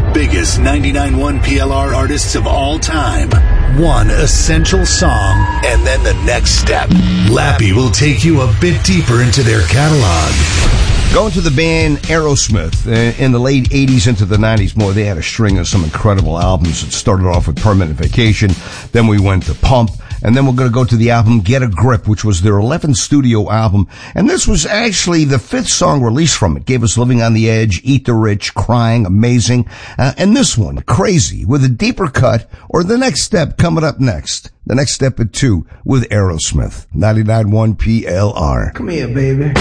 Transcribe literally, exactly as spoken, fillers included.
biggest ninety-nine point one P L R artists of all time. One essential song, and then the next step. Lappy will take you a bit deeper into their catalog. Going to the band Aerosmith in the late eighties into the nineties, boy, they had a string of some incredible albums. It started off with Permanent Vacation, then we went to Pump, and then we're going to go to the album Get a Grip, which was their eleventh studio album. And this was actually the fifth song released from it. Gave us Living on the Edge, Eat the Rich, Crying, Amazing. Uh, and this one, Crazy, with a deeper cut, or the next step coming up next. The next step at two with Aerosmith. ninety-nine point one P L R. Come here, baby.